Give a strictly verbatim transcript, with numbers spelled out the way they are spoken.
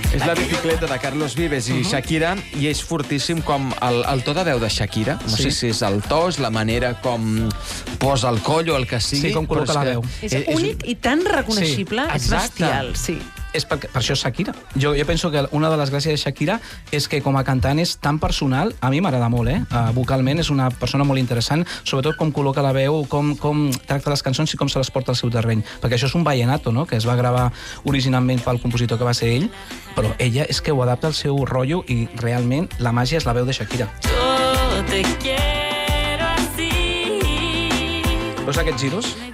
És la bicicleta de Carlos Vives i Shakira, i és fortíssim com el, el to de veu de Shakira. No Sí. sé si és el to, és la manera com posa el coll o el que sigui. Sí, com col·loca però la que veu. És únic i tan reconeixible, Sí, és exacte. bestial, sí. És perquè, per això és Shakira. Jo, jo penso que una de les gràcies de Shakira és que com a cantant és tan personal, a mi m'agrada molt, eh? Uh, vocalment és una persona molt interessant, sobretot com col·loca la veu, com, com tracta les cançons i com se les porta al seu terreny. Perquè això és un vallenato, no?, que es va gravar originalment pel compositor que va ser ell, però ella és que ho adapta al seu rotllo i realment la màgia és la veu de Shakira. Yo te quiero así. Veus aquests giros?